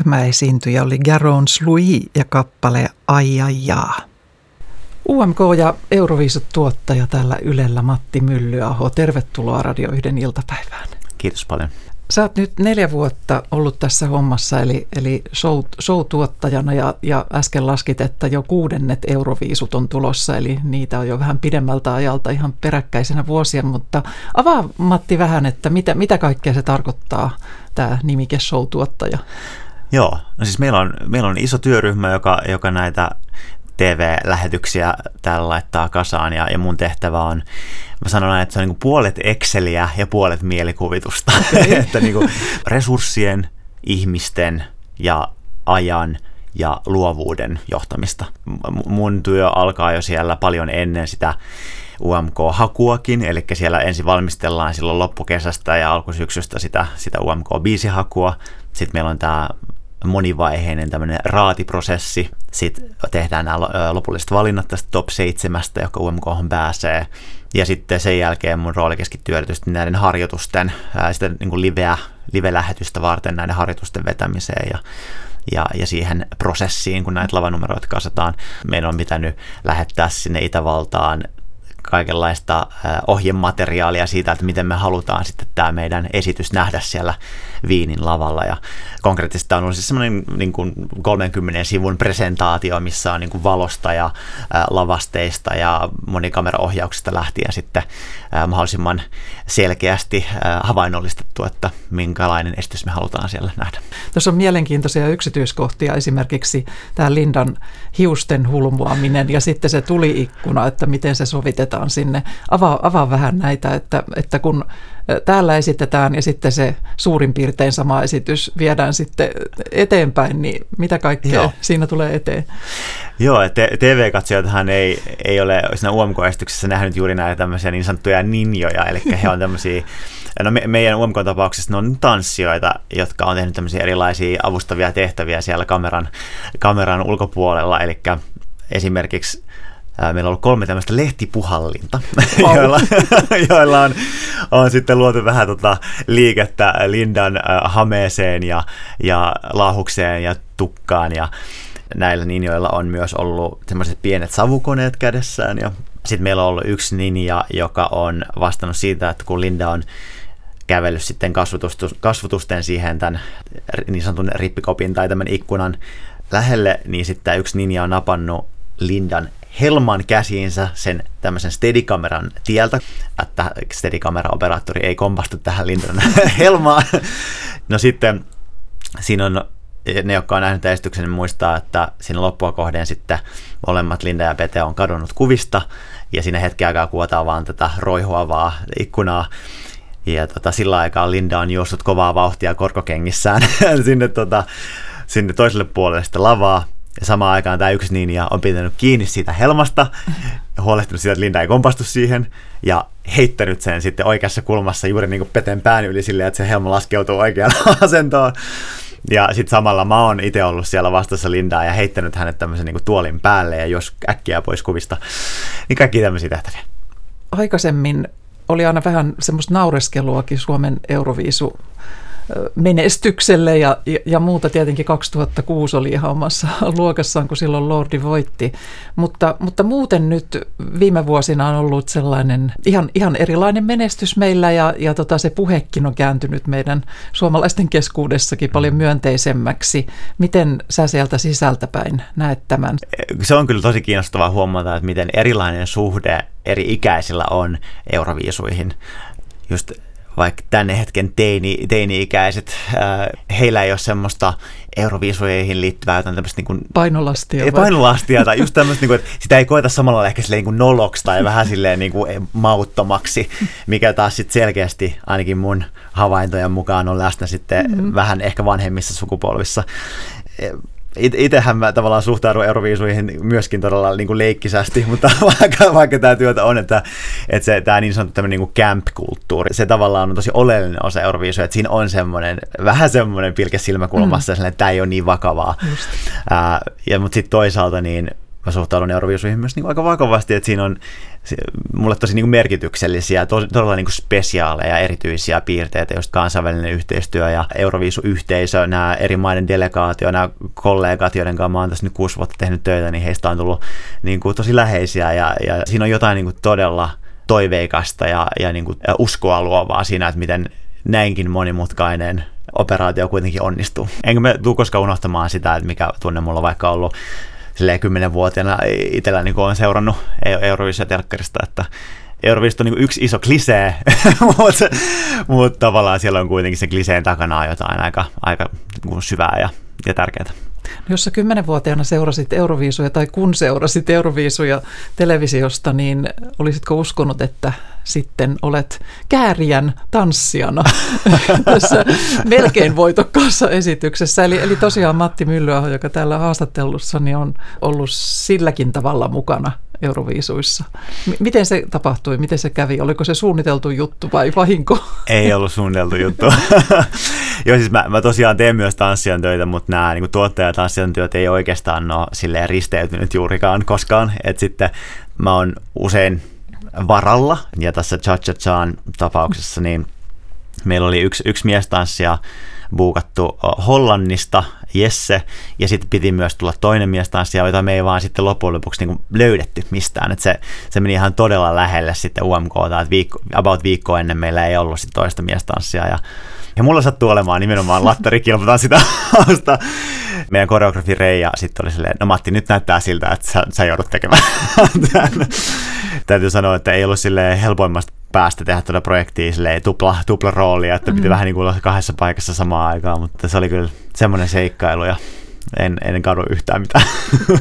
Tämä esiintyjä oli Garance Louis ja kappale Ai ai jaa. UMK ja Euroviisut-tuottaja täällä Ylellä Matti Myllyaho. Tervetuloa Radio 1 iltapäivään. Kiitos paljon. Sä oot nyt 4 vuotta ollut tässä hommassa, eli show-tuottajana ja äsken laskit, että jo 6. Euroviisut on tulossa, eli niitä on jo vähän pidemmältä ajalta ihan peräkkäisenä vuosia, mutta avaa Matti vähän, että mitä kaikkea se tarkoittaa, tämä nimike show-tuottaja? Joo, no siis meillä on iso työryhmä, joka näitä TV-lähetyksiä täällä laittaa kasaan ja mun tehtävä on, mä sanon aina, että se on niin kuin puolet Exceliä ja puolet mielikuvitusta, okay. Että niin kuin resurssien, ihmisten ja ajan ja luovuuden johtamista. Mun työ alkaa jo siellä paljon ennen sitä UMK-hakuakin, eli siellä ensin valmistellaan silloin loppukesästä ja alkusyksystä sitä UMK-biisihakua. Sitten meillä on tämä monivaiheinen tämmöinen raatiprosessi. Sitten tehdään nämä lopulliset valinnat tästä top 7, joka UMK:hon pääsee. Ja sitten sen jälkeen mun rooli keskittyy erityisesti näiden harjoitusten, sitä niin kuin live-lähetystä varten näiden harjoitusten vetämiseen ja siihen prosessiin, kun näitä lavanumeroita kasataan. Meidän on pitänyt lähettää sinne Itävaltaan kaikenlaista ohjemateriaalia siitä, että miten me halutaan sitten tämä meidän esitys nähdä siellä Wienin lavalla. Ja konkreettisesti on ollut siis semmoinen niin kuin 30 sivun presentaatio, missä on niin kuin valosta ja lavasteista ja monikameraohjauksesta lähtien sitten mahdollisimman selkeästi havainnollistettu, että minkälainen esitys me halutaan siellä nähdä. Tässä on mielenkiintoisia yksityiskohtia, esimerkiksi tämä Lindan hiusten hulmuaminen ja sitten se tuli-ikkuna, että miten se sovitetaan sinne. Avaa vähän näitä, että kun täällä esitetään ja sitten se suurin piirtein sama esitys viedään sitten eteenpäin, niin mitä kaikkea siinä tulee eteen? Joo, TV-katsojathan ei ole siinä UMK-esityksessä nähnyt juuri näitä tämmöisiä niin sanottuja ninjoja, eli he on tämmöisiä, no meidän UMK-tapauksessa ne on tanssijoita, jotka on tehnyt tämmöisiä erilaisia avustavia tehtäviä siellä kameran ulkopuolella, eli esimerkiksi meillä on ollut 3 tämmöistä lehtipuhallinta, joilla on sitten luotu vähän liikettä Lindan hameeseen ja laahukseen ja tukkaan, ja näillä ninjoilla on myös ollut semmoiset pienet savukoneet kädessään, ja sitten meillä on ollut yksi ninja, joka on vastannut siitä, että kun Linda on kävellyt sitten kasvotusten siihen tämän niin sanotun rippikopin tai tämän ikkunan lähelle, niin sitten tämä yksi ninja on napannut Lindan helman käsiinsä sen tämmöisen steadikameran tieltä, että steadikameraoperaattori ei kompastu tähän Lindan helmaan. No sitten siinä on, ne jotka on nähnyt esityksen, niin muistaa, että siinä loppua kohden sitten molemmat Linda ja Pete on kadonnut kuvista, ja siinä hetken aikaa kuvataan vaan tätä roihuavaa ikkunaa, ja sillä aikaa Linda on juossut kovaa vauhtia korkokengissään sinne toiselle puolelle sitä lavaa. Ja samaan aikaan tämä yksi ninja on pitänyt kiinni siitä helmasta ja huolehtinut siitä, että Linda ei kompastu siihen ja heittänyt sen sitten oikeassa kulmassa juuri niin kuin Peten pään yli silleen, että se helma laskeutuu oikeaan asentoon. Ja sitten samalla mä oon itse ollut siellä vastassa Lindaa ja heittänyt hänet tämmöisen niin kuin tuolin päälle ja jos äkkiä pois kuvista. Niin kaikki tämmöisiä tehtäviä. Aikaisemmin oli aina vähän semmoista naureskeluakin Suomen Euroviisu menestykselle ja muuta. Tietenkin 2006 oli ihan omassa luokassaan, kun silloin Lordi voitti. Mutta muuten nyt viime vuosina on ollut sellainen ihan erilainen menestys meillä ja se puhekin on kääntynyt meidän suomalaisten keskuudessakin paljon myönteisemmäksi. Miten sä sieltä sisältäpäin näet tämän? Se on kyllä tosi kiinnostavaa huomata, että miten erilainen suhde eri ikäisillä on Euroviisuihin. Just vaikka tänne hetken teini-ikäiset, heillä ei ole semmoista Euroviisuihin liittyvää jotain tämmöistä niin kuin painolastia tai just tämmöistä, niin kuin, että sitä ei koeta samalla lailla ehkä silleen niin kuin noloksi tai vähän silleen niin kuin mauttomaksi, mikä taas sitten selkeästi ainakin mun havaintojen mukaan on läsnä sitten vähän ehkä vanhemmissa sukupolvissa. Itsehän mä tavallaan suhtaudun Euroviisuihin myöskin todella niin kuin leikkisästi, mutta vaikka tämä työtä on, että tämä niin sanottu tämmöinen niin kuin camp-kulttuuri, se tavallaan on tosi oleellinen osa Euroviisuja, että siinä on vähän semmoinen pilke silmäkulmassa, että tämä ei ole niin vakavaa. Mutta sitten toisaalta niin mä suhtaudun Euroviisuihin myös niin aika vakavasti, että siinä on mulle tosi niin kuin merkityksellisiä, todella niin kuin spesiaaleja, erityisiä piirteitä, just kansainvälinen yhteistyö ja Euroviisuyhteisö, nämä eri maiden delegaatio, nämä kollegat, joiden kanssa mä oon tässä nyt 6 vuotta tehnyt töitä, niin heistä on tullut niin kuin tosi läheisiä ja siinä on jotain niin kuin todella toiveikasta ja niin kuin uskoa luovaa siinä, että miten näinkin monimutkainen operaatio kuitenkin onnistuu. Enkä mä tule koskaan unohtamaan sitä, että mikä tunne mulla on vaikka ollut 10-vuotiaana itsellä niin seurannut Euroviisua telkkarista, että Euroviisut on niin yksi iso klisee, mutta tavallaan siellä on kuitenkin sen kliseen takana jotain aika syvää ja tärkeää. Jos sä 10-vuotiaana seurasit Euroviisuja tai kun seurasit Euroviisuja televisiosta, niin olisitko uskonut, että sitten olet kääriän tanssijana tässä melkein voitokkaassa esityksessä? Eli tosiaan Matti Myllyaho, joka täällä haastattelussa on ollut silläkin tavalla mukana Euroviisuissa. Miten se tapahtui? Miten se kävi? Oliko se suunniteltu juttu vai vahinko? Ei ollut suunniteltu juttu. Joo, siis mä tosiaan teen myös tanssijan töitä, mutta nämä niin tuottaja- ja tanssijan työt ei oikeastaan ole silleen risteytynyt juurikaan koskaan. Et sitten mä oon usein varalla, ja tässä Cha-Cha-Chan tapauksessa niin meillä oli yksi miestanssija buukattu Hollannista, Jesse, ja sitten piti myös tulla toinen miestanssija, jota me ei vaan sitten loppujen lopuksi niin löydetty mistään. Et se meni ihan todella lähelle sitten UMK:ta, että about viikkoa ennen meillä ei ollut sitten toista miestanssijaa. Ja mulla sattuu olemaan nimenomaan lattarikilpatanssit sitä. Meidän koreografi Reija sitten oli silleen, no Matti, nyt näyttää siltä, että sä joudut tekemään tämän. Täytyy sanoa, että ei ollut silleen helpoimmasta päästä tehdä tuota projektia silleen tupla roolia, että piti vähän niin kuin olla 2 paikassa samaan aikaan, mutta se oli kyllä semmoinen seikkailu ja en kadu yhtään mitään.